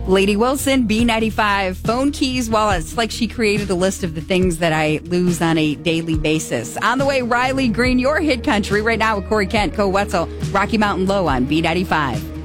Lady Wilson, B95, phone keys. Well, it's like she created a list of the things that I lose on a daily basis. On the way, Riley Green, your hit country right now with Corey Kent, Co Wetzel, Rocky Mountain Low on B95.